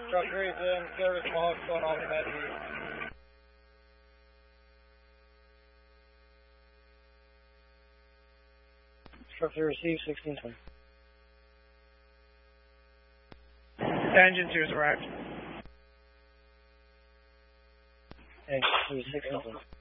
Truck 3 is in service, Mohawk's going off the back here. Truck 3 received, 1620. Engine 2 is arrived. Engine 2 is 1620.